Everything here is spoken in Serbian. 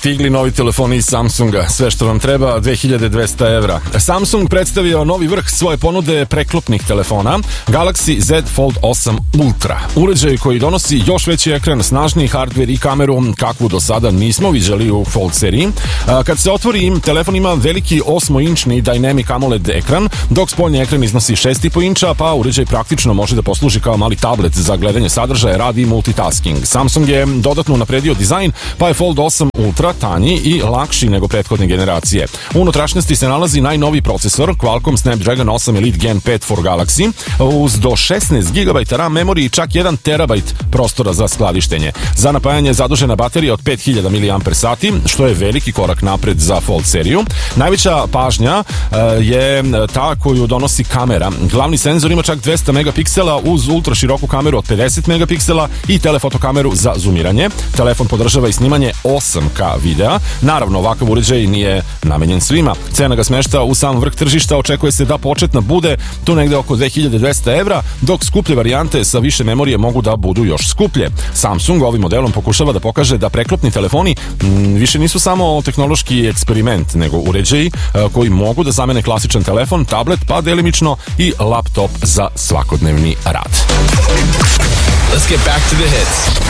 Stigli novi telefoni iz Samsunga, sve što vam treba, 2200 evra. Samsung predstavio novi vrh svoje ponude preklopnih telefona, Galaxy Z Fold 8 Ultra. Uređaj koji donosi još veći ekran, snažniji hardware i kameru, kakvu do sada nismo viđali u Fold seriji. Kad se otvori, telefon ima veliki 8-inčni Dynamic AMOLED ekran, dok spoljni ekran iznosi 6,5 inča, pa uređaj praktično može da posluži kao mali tablet za gledanje sadržaja, rad i multitasking. Samsung je dodatno unapredio dizajn, pa je Fold 8 Ultra tanji i lakši nego prethodne generacije. U unutrašnjosti se nalazi najnoviji procesor Qualcomm Snapdragon 8 Elite Gen 5 for Galaxy uz do 16 GB RAM memorije i čak 1 TB prostora za skladištenje. Za napajanje je zadužena baterija od 5000 mAh, što je veliki korak napred za Fold seriju. Najveća pažnja je ta koju donosi kamera. Glavni senzor ima čak 200 megapiksela uz ultra široku kameru od 50 megapiksela i telefotokameru za zoomiranje. Telefon podržava i snimanje 8K videa. Naravno, ovakav uređaj nije namenjen svima. Cena ga smešta u sam vrh tržišta, očekuje se da početna bude tu negde oko 2200 evra, dok skuplje varijante sa više memorije mogu da budu još skuplje. Samsung ovim modelom pokušava da pokaže da preklopni telefoni više nisu samo tehnološki eksperiment, nego uređaji koji mogu da zamene klasičan telefon, tablet, pa delimično i laptop za svakodnevni rad. Let's get back to the hits.